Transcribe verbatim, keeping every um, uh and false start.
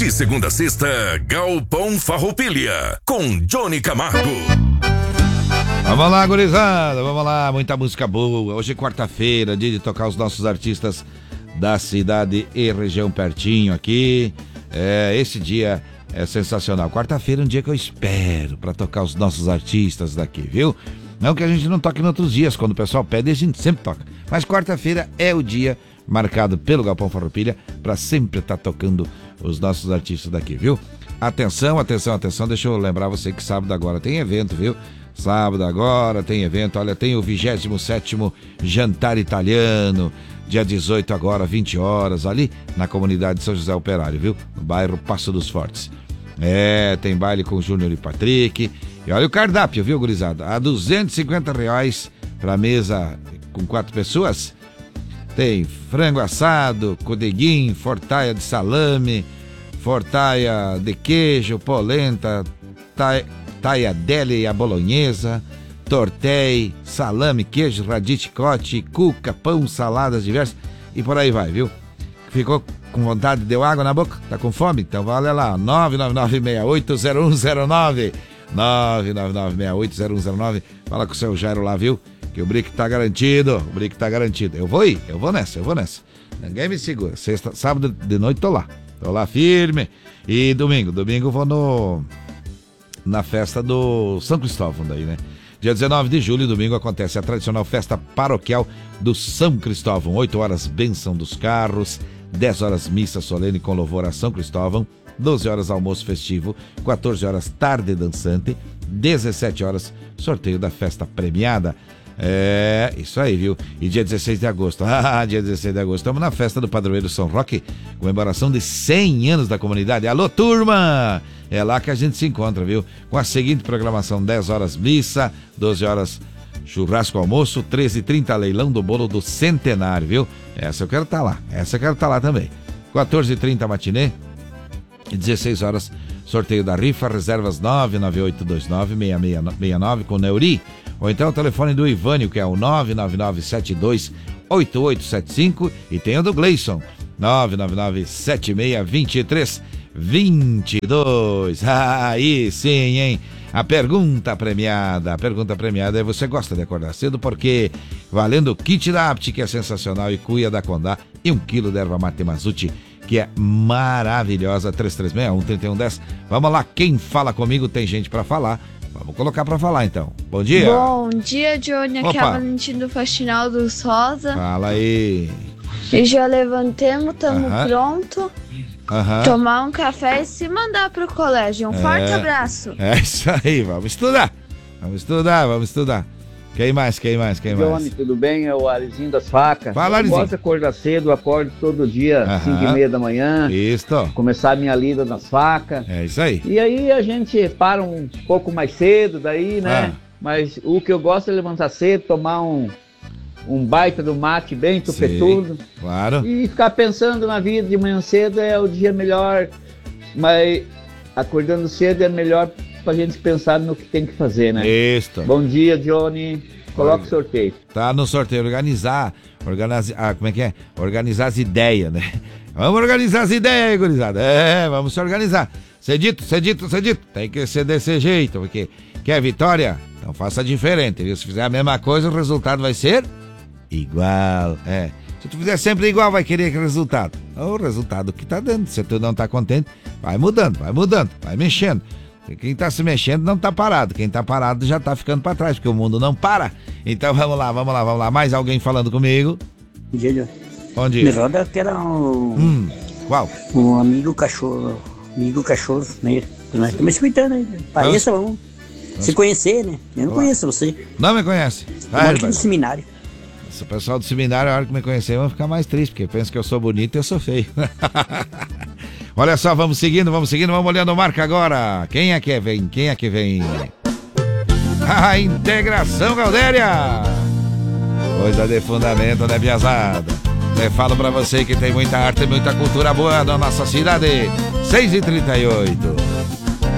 De segunda a sexta, Galpão Farroupilha, com Johnny Camargo. Vamos lá, gurizada, vamos lá, muita música boa. Hoje é quarta-feira, dia de tocar os nossos artistas da cidade e região pertinho aqui. É, esse dia é sensacional. Quarta-feira é um dia que eu espero para tocar os nossos artistas daqui, viu? Não que a gente não toque em outros dias, quando o pessoal pede a gente sempre toca. Mas quarta-feira é o dia marcado pelo Galpão Farroupilha para sempre estar tá tocando os nossos artistas daqui, viu? Atenção, atenção, atenção, deixa eu lembrar você que sábado agora tem evento, viu? Sábado agora tem evento, olha, tem o vigésimo sétimo Jantar Italiano, dia dezoito agora, vinte horas, ali na comunidade de São José Operário, viu? No bairro Passo dos Fortes. É, tem baile com o Júnior e Patrick. E olha o cardápio, viu, gurizada? A duzentos e cinquenta reais pra mesa com quatro pessoas. Tem frango assado, codeguinho, fortaia de salame, fortaia de queijo, polenta, tai, taiadelli e a bolonhesa, tortei, salame, queijo, radicote, cuca, pão, saladas diversas e por aí vai, viu? Ficou com vontade, deu água na boca? Tá com fome? Então vale lá, nove nove nove seis oito zero um zero nove, nove nove nove seis oito zero um zero nove, fala com o seu Jairo lá, viu? Que o brick tá garantido, o brick tá garantido. Eu vou ir, eu vou nessa, eu vou nessa. Ninguém me segura. Sexta, sábado de noite tô lá. Tô lá firme. E domingo, domingo eu vou no na festa do São Cristóvão daí, né? Dia dezenove de julho, domingo, acontece a tradicional festa paroquial do São Cristóvão. oito horas, bênção dos carros, dez horas, missa solene com louvor a São Cristóvão, doze horas, almoço festivo, quatorze horas, tarde dançante, dezessete horas, sorteio da festa premiada. É, isso aí, viu? E dia dezesseis de agosto, ah, dia dezesseis de agosto, estamos na festa do Padroeiro São Roque, comemoração de cem anos da comunidade. Alô, turma! É lá que a gente se encontra, viu? Com a seguinte programação: dez horas missa, doze horas churrasco almoço, treze e trinta leilão do bolo do centenário, viu? Essa eu quero estar tá lá, essa eu quero estar tá lá também. quatorze e trinta matinê e dezesseis horas sorteio da rifa, reservas nove nove oito dois nove seis seis seis nove com Neuri. Ou então o telefone do Ivânio, que é o nove nove nove sete dois oito oito sete cinco, e tem o do Gleison, nove nove nove sete seis dois três dois dois. Aí sim, hein? A pergunta premiada, a pergunta premiada é: você gosta de acordar cedo? Porque valendo o kit da Apt, que é sensacional, e cuia da Condá, e um quilo de erva mate Mazuti, que é maravilhosa. Três três seis um, três um um zero. Vamos lá, quem fala comigo tem gente pra falar. Vamos colocar pra falar então. Bom dia. Bom dia, Johnny. Aqui é a Valentina do Faxinal dos Rosa. Fala aí. E já levantemos, tamo uh-huh. pronto. Uh-huh. Tomar um café e se mandar pro colégio. Um é, forte abraço. É isso aí, vamos estudar. Vamos estudar, vamos estudar. Quem mais, quem mais, quem mais? Johnny, tudo bem? É o Arizinho das Facas. Fala, Arizinho. Eu gosto de acordar cedo, acordo todo dia, às cinco e meia da manhã. Isso. Começar a minha lida nas facas. É isso aí. E aí a gente para um pouco mais cedo daí, né? Ah. Mas o que eu gosto é levantar cedo, tomar um, um baita do mate bem tupetudo. Sim, claro. E ficar pensando na vida de manhã cedo é o dia melhor. Mas acordando cedo é melhor pra gente pensar no que tem que fazer, né? Isso. Bom dia, Johnny. Coloca o sorteio. Tá no sorteio. Organizar. Organizar. Ah, como é que é? Organizar as ideias, né? Vamos organizar as ideias aí, gurizada. É, vamos se organizar. Cedito, cedito, cedito. Tem que ser desse jeito, porque quer vitória? Então faça diferente, viu? Se fizer a mesma coisa, o resultado vai ser igual. É. Se tu fizer sempre igual, vai querer que resultado. O resultado que tá dando. Se tu não tá contente, vai mudando, vai mudando, vai mexendo. Quem tá se mexendo não tá parado. Quem tá parado já tá ficando pra trás, porque o mundo não para. Então vamos lá, vamos lá, vamos lá. Mais alguém falando comigo? Bom dia. Bom dia. Me roda aquela... Um, hum, qual? Um amigo cachorro. Amigo cachorro, né? Nós estamos escutando aí. Pareça, vamos se conhecer, né? Eu não Olá. conheço você. Não me conhece? Ah, aqui do seminário. Se o pessoal do seminário, a hora que me conhecer, vão ficar mais tristes, porque pensa que eu sou bonito e eu sou feio. Olha só, vamos seguindo, vamos seguindo, vamos olhando o marca agora. Quem é que vem? Quem é que vem? A Integração Galdéria. Coisa de fundamento, né, piazada? Eu falo pra você que tem muita arte e muita cultura boa na nossa cidade. seis e trinta e oito.